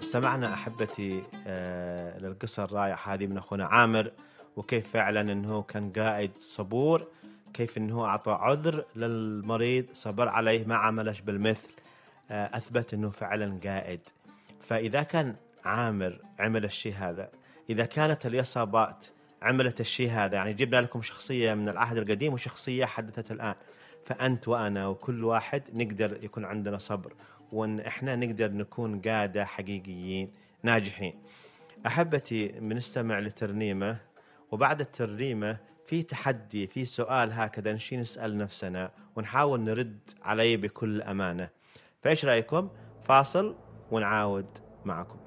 استمعنا أحبتي للقصة الرائعة هذه من أخونا عامر، وكيف فعلا أنه كان قائد صبور، كيف أنه أعطى عذر للمريض، صبر عليه، ما عملش بالمثل، أثبت أنه فعلا قائد. فإذا كان عامر عمل الشيء هذا، إذا كانت اليصابات عملت الشيء هذا، يعني جبنا لكم شخصية من العهد القديم وشخصية حدثت الآن، فأنت وأنا وكل واحد نقدر يكون عندنا صبر، وأن إحنا نقدر نكون قادة حقيقيين ناجحين. أحبتي بنستمع لترنيمة، وبعد الترنيمة في تحدي، في سؤال هكذا نشي نسأل نفسنا ونحاول نرد عليه بكل أمانة. فإيش رأيكم؟ فاصل ونعاود معكم.